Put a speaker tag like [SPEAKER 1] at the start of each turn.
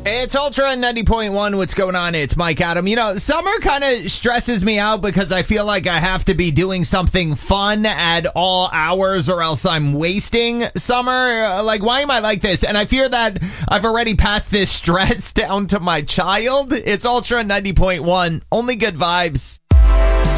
[SPEAKER 1] It's Ultra 90.1. What's going on? It's Mike Adam. You know, summer kind of stresses me out because I feel like I have to be doing something fun at all hours or else I'm wasting summer. Like, why am I like this? And I fear that I've already passed this stress down to my child. It's Ultra 90.1. Only good vibes.